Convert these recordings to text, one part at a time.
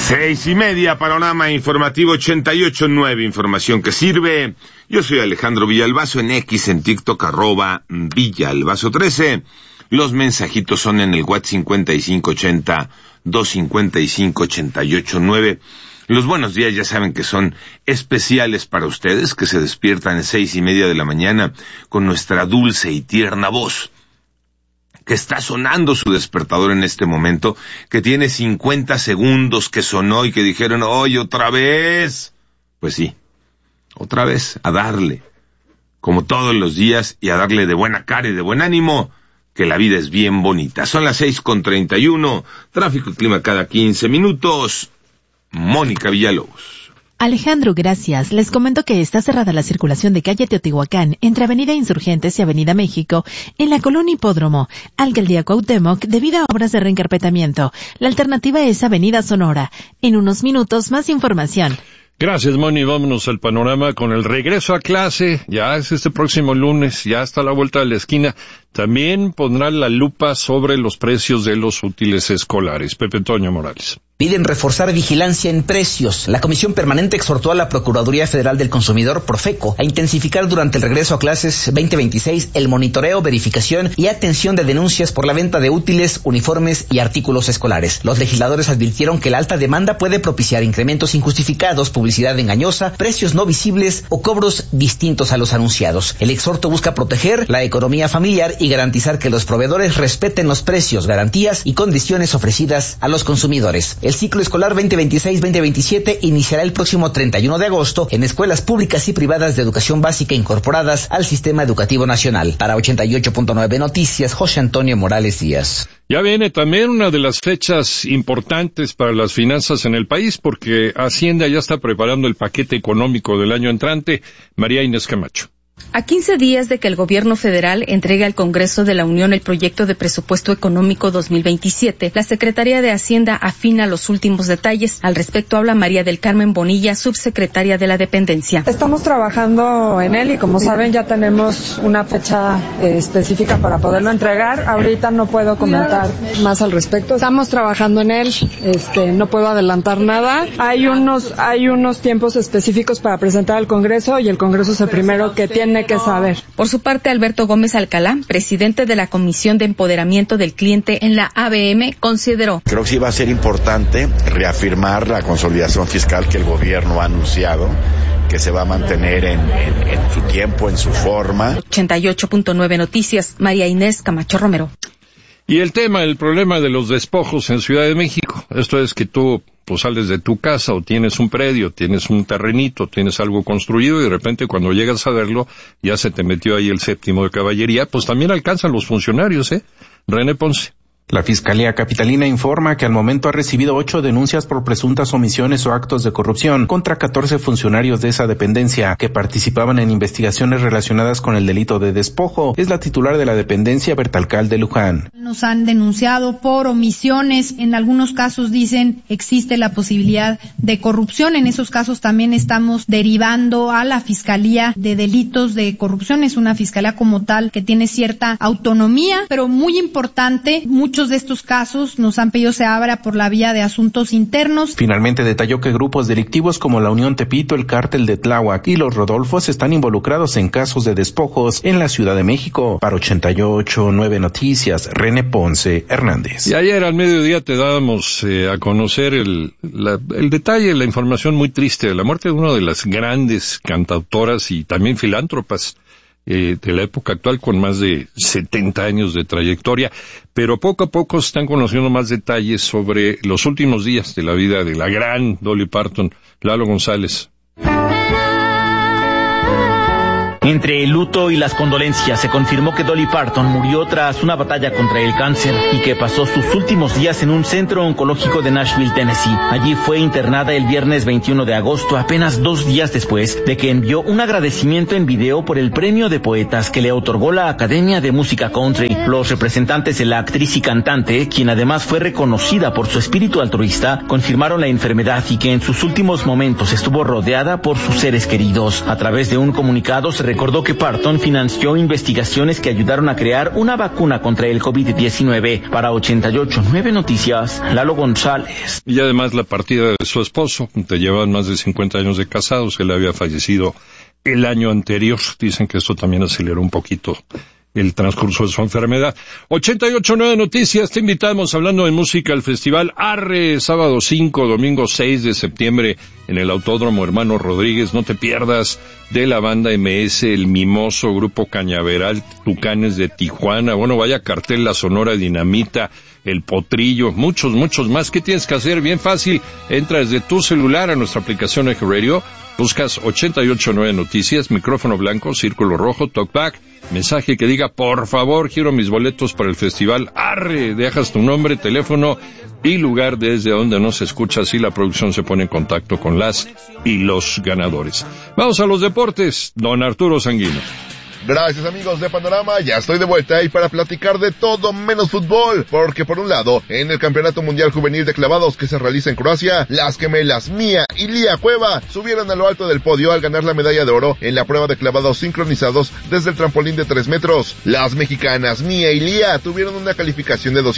6:30, panorama informativo 88.9, información que sirve. Yo soy Alejandro Villalbazo, en X, en TikTok, @Villalbazo13. Los mensajitos son en el WhatsApp 5580-255-88.9. Los buenos días ya saben que son especiales para ustedes, que se despiertan a 6:30 de la mañana con nuestra dulce y tierna voz, que está sonando su despertador en este momento, que tiene 50 segundos que sonó y que dijeron, oye, otra vez. Pues sí, otra vez, a darle, como todos los días, y a darle de buena cara y de buen ánimo, que la vida es bien bonita. Son las 6:31, tráfico y clima cada 15 minutos. Mónica Villalobos. Alejandro, gracias. Les comento que está cerrada la circulación de calle Teotihuacán entre Avenida Insurgentes y Avenida México en la colonia Hipódromo, Alcaldía Cuauhtémoc, debido a obras de reencarpetamiento. La alternativa es Avenida Sonora. En unos minutos, más información. Gracias, Moni. Vámonos al panorama con el regreso a clase. Ya es este próximo lunes, ya está a la vuelta de la esquina. También pondrá la lupa sobre los precios de los útiles escolares. Pepe Toño Morales. Piden reforzar vigilancia en precios. La Comisión Permanente exhortó a la Procuraduría Federal del Consumidor, Profeco, a intensificar durante el regreso a clases 2026 el monitoreo, verificación y atención de denuncias por la venta de útiles, uniformes y artículos escolares. Los legisladores advirtieron que la alta demanda puede propiciar incrementos injustificados, publicidad engañosa, precios no visibles o cobros distintos a los anunciados. El exhorto busca proteger la economía familiar y garantizar que los proveedores respeten los precios, garantías y condiciones ofrecidas a los consumidores. El ciclo escolar 2026-2027 iniciará el próximo 31 de agosto en escuelas públicas y privadas de educación básica incorporadas al Sistema Educativo Nacional. Para 88.9 Noticias, José Antonio Morales Díaz. Ya viene también una de las fechas importantes para las finanzas en el país, porque Hacienda ya está preparando el paquete económico del año entrante. María Inés Camacho. A 15 días de que el gobierno federal entregue al Congreso de la Unión el proyecto de presupuesto económico 2027, la Secretaría de Hacienda afina los últimos detalles. Al respecto habla María del Carmen Bonilla, subsecretaria de la dependencia. Estamos trabajando en él y, como saben, ya tenemos una fecha específica para poderlo entregar. Ahorita no puedo comentar más al respecto. Estamos trabajando en él, no puedo adelantar nada. Hay unos tiempos específicos para presentar al Congreso y el Congreso es el primero que tiene que saber. Por su parte, Alberto Gómez Alcalá, presidente de la Comisión de Empoderamiento del Cliente en la ABM, consideró: creo que sí va a ser importante reafirmar la consolidación fiscal que el gobierno ha anunciado, que se va a mantener en su tiempo, en su forma. 88.9 Noticias, María Inés Camacho Romero. Y el problema de los despojos en Ciudad de México. Esto es que tú pues sales de tu casa o tienes un predio, tienes un terrenito, tienes algo construido y de repente cuando llegas a verlo ya se te metió ahí el séptimo de caballería. Pues también alcanzan los funcionarios, René Ponce. La Fiscalía Capitalina informa que al momento ha recibido 8 denuncias por presuntas omisiones o actos de corrupción contra 14 funcionarios de esa dependencia que participaban en investigaciones relacionadas con el delito de despojo. Es la titular de la dependencia, Bertalcal de Luján. Nos han denunciado por omisiones. En algunos casos dicen existe la posibilidad de corrupción. En esos casos también estamos derivando a la Fiscalía de Delitos de Corrupción. Es una fiscalía como tal que tiene cierta autonomía, pero muy importante, muchos de estos casos nos han pedido se abra por la vía de asuntos internos. Finalmente detalló que grupos delictivos como la Unión Tepito, el Cártel de Tláhuac y los Rodolfos están involucrados en casos de despojos en la Ciudad de México. Para 88.9 Noticias, René Ponce Hernández. Y ayer al mediodía te dábamos a conocer el detalle, la información muy triste de la muerte de una de las grandes cantautoras y también filántropas de la época actual, con más de 70 años de trayectoria, pero poco a poco se están conociendo más detalles sobre los últimos días de la vida de la gran Dolly Parton. Lalo González. Entre el luto y las condolencias se confirmó que Dolly Parton murió tras una batalla contra el cáncer y que pasó sus últimos días en un centro oncológico de Nashville, Tennessee. Allí fue internada el viernes 21 de agosto, apenas 2 días después de que envió un agradecimiento en video por el premio de poetas que le otorgó la Academia de Música Country. Los representantes de la actriz y cantante, quien además fue reconocida por su espíritu altruista, confirmaron la enfermedad y que en sus últimos momentos estuvo rodeada por sus seres queridos. A través de un comunicado se Recordó que Parton financió investigaciones que ayudaron a crear una vacuna contra el COVID-19. Para 88.9 Noticias, Lalo González. Y además la partida de su esposo, que llevaban más de 50 años de casados, él había fallecido el año anterior. Dicen que esto también aceleró un poquito el transcurso de su enfermedad. 88.9 Noticias, te invitamos, hablando de música, al Festival Arre, sábado 5, domingo 6 de septiembre, en el Autódromo Hermano Rodríguez. No te pierdas de la banda MS, El Mimoso, Grupo Cañaveral, Tucanes de Tijuana, bueno, vaya cartel, La Sonora Dinamita, El Potrillo, muchos más. ¿Qué tienes que hacer? Bien fácil, entra desde tu celular a nuestra aplicación Eje Radio, buscas 88.9 Noticias, micrófono blanco, círculo rojo, talkback, mensaje que diga, por favor, quiero mis boletos para el Festival Arre, dejas tu nombre, teléfono y lugar desde donde nos escuchas y la producción se pone en contacto con las y los ganadores. Vamos a los deportes, don Arturo Sanguino. Gracias amigos de Panorama, ya estoy de vuelta y para platicar de todo menos fútbol, porque por un lado, en el Campeonato Mundial Juvenil de Clavados que se realiza en Croacia, las gemelas Mía y Lía Cueva subieron a lo alto del podio al ganar la medalla de oro en la prueba de clavados sincronizados desde el trampolín de 3 metros. Las mexicanas Mía y Lía tuvieron una calificación de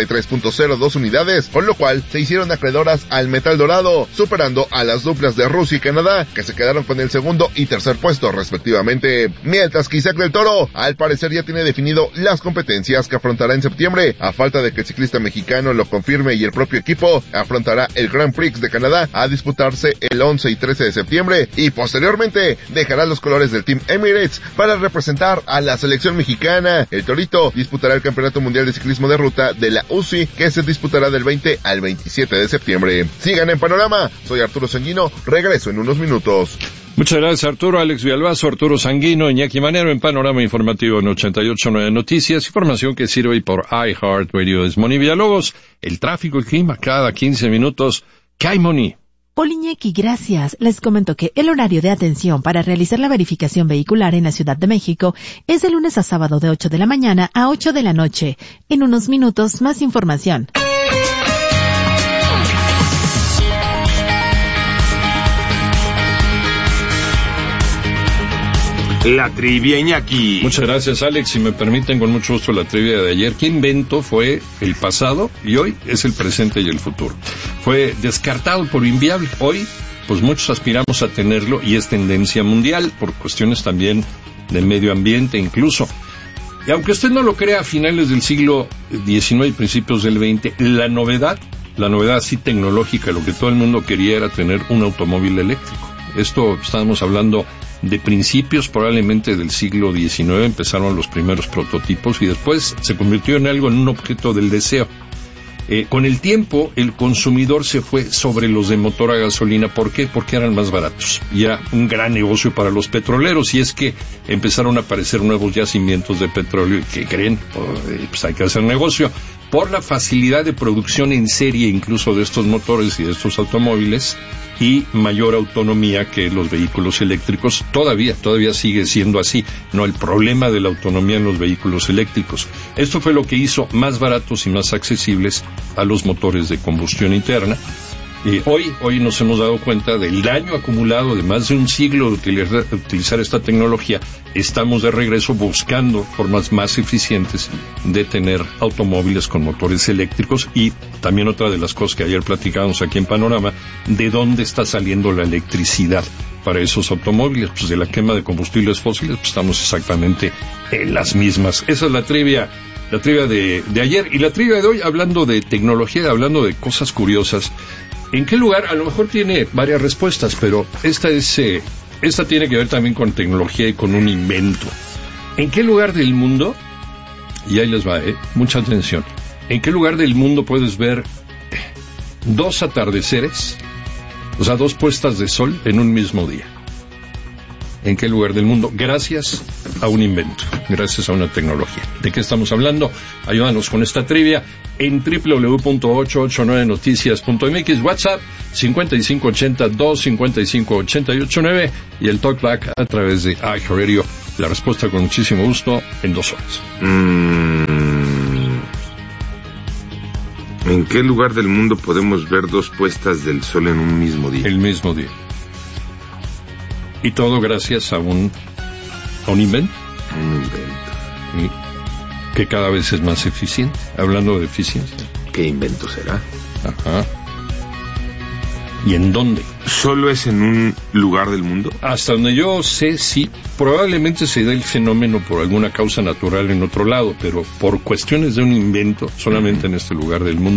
283.02 unidades, con lo cual se hicieron acreedoras al metal dorado, superando a las duplas de Rusia y Canadá, que se quedaron con el segundo y tercer puesto respectivamente. Mientras que Isaac del Toro, al parecer ya tiene definido las competencias que afrontará en septiembre, a falta de que el ciclista mexicano lo confirme y el propio equipo afrontará el Grand Prix de Canadá a disputarse el 11 y 13 de septiembre y posteriormente dejará los colores del Team Emirates para representar a la selección mexicana. El Torito disputará el Campeonato Mundial de Ciclismo de Ruta de la UCI que se disputará del 20 al 27 de septiembre. Sigan en Panorama, soy Arturo Sanguino, regreso en unos minutos. Muchas gracias Arturo, Alex Villalbazo, Arturo Sanguino, Iñaki Manero en Panorama Informativo en 88.9 Noticias, información que sirve por iHeartRadio. Es Moni Villalobos, el tráfico y clima cada 15 minutos. ¿Qué hay, Moni? Poliñeki, gracias. Les comento que el horario de atención para realizar la verificación vehicular en la Ciudad de México es de lunes a sábado de 8 de la mañana a 8 de la noche. En unos minutos, más información. La trivia, Iñaki. Muchas gracias, Alex. Si me permiten, con mucho gusto la trivia de ayer. ¿Qué invento fue el pasado y hoy es el presente y el futuro? Fue descartado por inviable. Hoy, pues muchos aspiramos a tenerlo y es tendencia mundial por cuestiones también del medio ambiente incluso. Y aunque usted no lo crea, a finales del siglo XIX y principios del XX, la novedad así tecnológica, lo que todo el mundo quería era tener un automóvil eléctrico. Esto estábamos hablando de principios probablemente del siglo XIX, empezaron los primeros prototipos y después se convirtió en algo, en un objeto del deseo. Con el tiempo, el consumidor se fue sobre los de motor a gasolina. ¿Por qué? Porque eran más baratos. Y era un gran negocio para los petroleros. Y es que empezaron a aparecer nuevos yacimientos de petróleo. ¿Y qué creen? Pues hay que hacer negocio. Por la facilidad de producción en serie incluso de estos motores y de estos automóviles y mayor autonomía que los vehículos eléctricos, todavía sigue siendo así, no el problema de la autonomía en los vehículos eléctricos. Esto fue lo que hizo más baratos y más accesibles a los motores de combustión interna. Hoy nos hemos dado cuenta del daño acumulado de más de un siglo de utilizar esta tecnología. Estamos de regreso buscando formas más eficientes de tener automóviles con motores eléctricos y también otra de las cosas que ayer platicábamos aquí en Panorama, de dónde está saliendo la electricidad para esos automóviles. Pues de la quema de combustibles fósiles, pues estamos exactamente en las mismas. Esa es la trivia de ayer y la trivia de hoy, hablando de tecnología, hablando de cosas curiosas. ¿En qué lugar? A lo mejor tiene varias respuestas, pero esta tiene que ver también con tecnología y con un invento. ¿En qué lugar del mundo? Y ahí les va, mucha atención. ¿En qué lugar del mundo puedes ver dos atardeceres, o sea, dos puestas de sol en un mismo día? ¿En qué lugar del mundo? Gracias a un invento, gracias a una tecnología. ¿De qué estamos hablando? Ayúdanos con esta trivia en www.889noticias.mx, WhatsApp 5580-255-889 y el Talkback a través de iHeartRadio. La respuesta con muchísimo gusto en 2 horas. ¿En qué lugar del mundo podemos ver dos puestas del sol en un mismo día? El mismo día. Y todo gracias a un Un invento. Un invento. Que cada vez es más eficiente. Hablando de eficiencia. ¿Qué invento será? Ajá. ¿Y en dónde? ¿Solo es en un lugar del mundo? Hasta donde yo sé, sí. Probablemente se dé el fenómeno por alguna causa natural en otro lado, pero por cuestiones de un invento, solamente en este lugar del mundo.